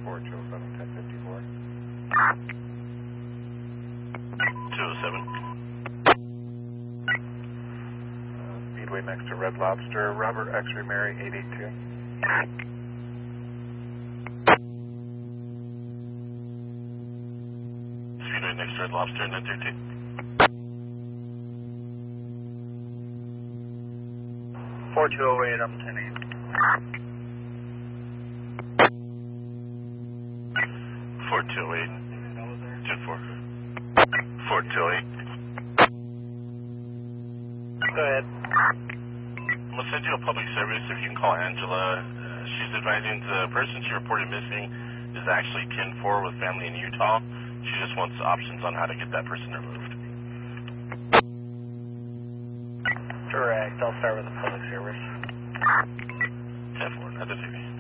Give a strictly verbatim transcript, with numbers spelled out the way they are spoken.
four two oh seven, ten fifty-four. two oh seven. Uh, Speedway next to Red Lobster, Robert X-Ray Mary eight eight two. Speedway next to Red Lobster, nine three two. four two oh eight, I'm ten eight. four two oh eight. two four. four two oh eight. Go ahead. I'm going to send you a public service if you can call Angela. Uh, she's advising the person she reported missing is actually ten four with family in Utah. She just wants options on how to get that person removed. Correct. I'll start with the public service. ten four, not the T V.